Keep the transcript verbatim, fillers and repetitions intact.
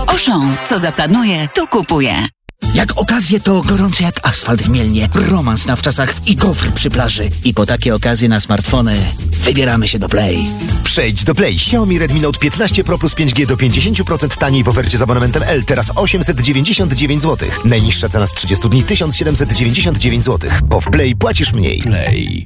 Auchan. Co zaplanuje, to kupuje. Jak okazje, to gorące jak asfalt w Mielnie, romans na wczasach i gofr przy plaży. I po takie okazje na smartfony wybieramy się do Play. Przejdź do Play. Xiaomi Redmi Note piętnaście Pro plus pięć G do pięćdziesiąt procent taniej w ofercie z abonamentem L. Teraz osiemset dziewięćdziesiąt dziewięć złotych. Najniższa cena z trzydziestu dni tysiąc siedemset dziewięćdziesiąt dziewięć złotych. Bo w Play płacisz mniej. Play.